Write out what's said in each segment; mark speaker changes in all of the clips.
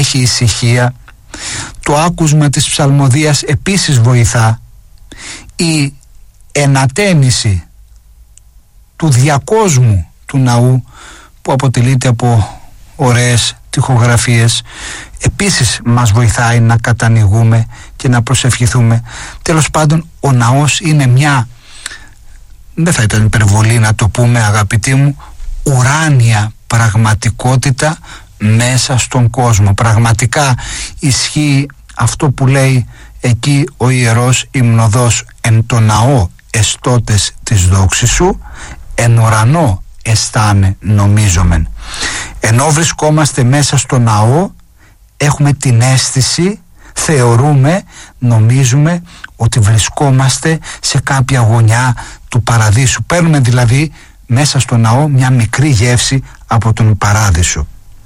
Speaker 1: παρέχει ησυχία. Το άκουσμα της ψαλμοδίας επίσης βοηθά. Η ενατένιση του διακόσμου του ναού, που αποτελείται από ωραίες τοιχογραφίες, επίσης μας βοηθάει να κατανοηγούμε και να προσευχηθούμε. Τέλος πάντων, ο ναός είναι μια, δεν θα ήταν υπερβολή να το πούμε αγαπητοί μου, ουράνια πραγματικότητα μέσα στον κόσμο. Πραγματικά ισχύει αυτό που λέει εκεί ο Ιερός Υμνοδός: «Εν το ναό εστώτες της δόξης σου, εν ουρανό αισθάνε νομίζομεν». Ενώ βρισκόμαστε μέσα στο ναό, έχουμε την αίσθηση, θεωρούμε, νομίζουμε ότι βρισκόμαστε σε κάποια γωνιά του παραδείσου. Παίρνουμε δηλαδή μέσα στο ναό μια μικρή γεύση από τον παράδεισο.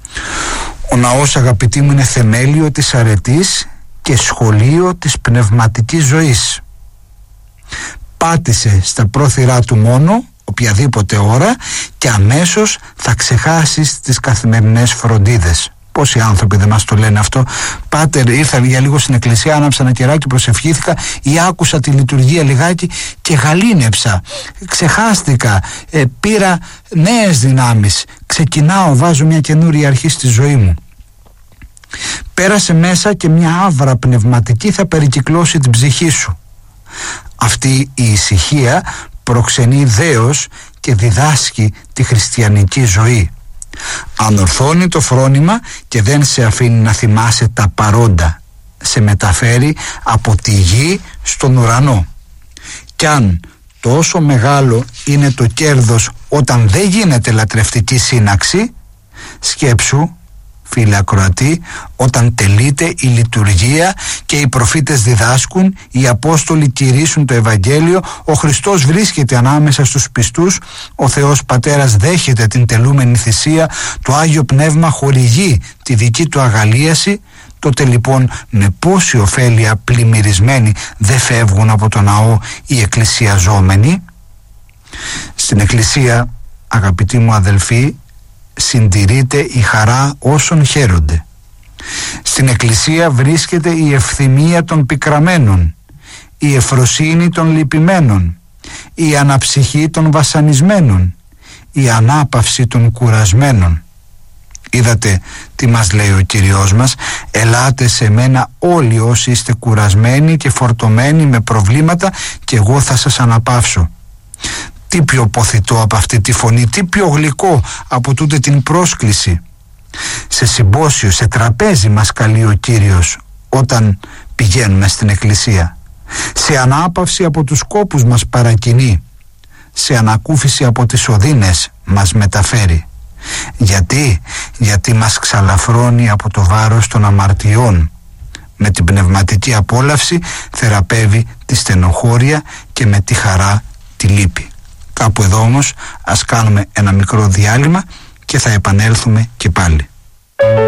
Speaker 1: Ο ναός, αγαπητοί μου, είναι θεμέλιο της αρετής και σχολείο της πνευματικής ζωής. Πάτησε στα πρόθυρά του μόνο οποιαδήποτε ώρα και αμέσως θα ξεχάσεις τις καθημερινές φροντίδες. Πόσοι άνθρωποι δεν μας το λένε αυτό? Πάτερ, ήρθα για λίγο στην εκκλησία, άναψα ένα κεράκι, προσευχήθηκα ή άκουσα τη λειτουργία λιγάκι και γαλήνεψα, ξεχάστηκα, πήρα νέες δυνάμεις, ξεκινάω, βάζω μια καινούρια αρχή στη ζωή μου. Πέρασε μέσα και μια άβρα πνευματική θα περικυκλώσει την ψυχή σου. Αυτή η ησυχία προξενεί δέος και διδάσκει τη χριστιανική ζωή. Ανορθώνει το φρόνημα και δεν σε αφήνει να θυμάσαι τα παρόντα. Σε μεταφέρει από τη γη στον ουρανό. Κι αν τόσο μεγάλο είναι το κέρδος όταν δεν γίνεται λατρευτική σύναξη, σκέψου, φίλε ακροατή, όταν τελείται η λειτουργία και οι προφήτες διδάσκουν, οι Απόστολοι κηρύσσουν το Ευαγγέλιο, ο Χριστός βρίσκεται ανάμεσα στους πιστούς, ο Θεός Πατέρας δέχεται την τελούμενη θυσία, το Άγιο Πνεύμα χορηγεί τη δική του αγαλίαση, τότε λοιπόν με πόση ωφέλεια πλημμυρισμένοι δεν φεύγουν από το ναό οι εκκλησιαζόμενοι. Στην εκκλησία, αγαπητοί μου αδελφοί, συντηρείται η χαρά όσων χαίρονται. Στην εκκλησία βρίσκεται η ευθυμία των πικραμένων, η ευφροσύνη των λυπημένων, η αναψυχή των βασανισμένων, η ανάπαυση των κουρασμένων. Είδατε τι μας λέει ο Κύριος μας: «Ελάτε σε μένα όλοι όσοι είστε κουρασμένοι και φορτωμένοι με προβλήματα και εγώ θα σας αναπαύσω». Τι πιο ποθητό από αυτή τη φωνή, τι πιο γλυκό από τούτη την πρόσκληση. Σε συμπόσιο, σε τραπέζι μας καλεί ο Κύριος όταν πηγαίνουμε στην εκκλησία. Σε ανάπαυση από τους κόπους μας παρακινεί. Σε ανακούφιση από τις οδύνες μας μεταφέρει. Γιατί μας ξαλαφρώνει από το βάρος των αμαρτιών. Με την πνευματική απόλαυση θεραπεύει τη στενοχώρια και με τη χαρά τη λύπη. Κάπου εδώ όμως ας κάνουμε ένα μικρό διάλειμμα και θα επανέλθουμε και πάλι.